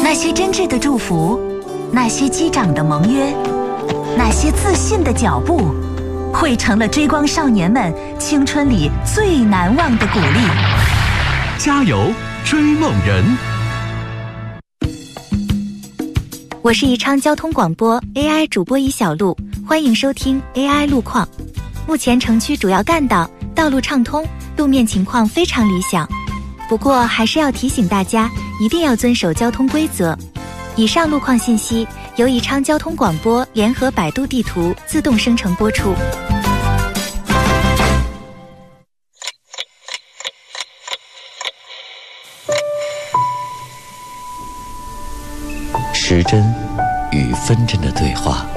那些真挚的祝福，那些击掌的盟约，那些自信的脚步，汇成了追光少年们青春里最难忘的鼓励。 加油，追梦人！ 我是宜昌交通广播 AI 主播尹小璐，欢迎收听 AI 路况。目前城区主要干道道路畅通，路面情况非常理想。不过还是要提醒大家，一定要遵守交通规则。以上路况信息由宜昌交通广播联合百度地图自动生成播出。 时针与分针的对话，